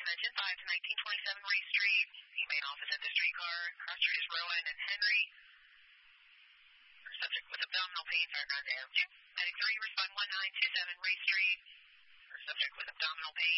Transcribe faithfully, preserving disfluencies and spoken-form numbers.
ten five to nineteen twenty-seven Ray Street. The main office at the streetcar. Cross street is Rowan and Henry. Subject with abdominal pain, fire ground down. Medic three, respond one nine two seven Ray Street. Subject with abdominal pain.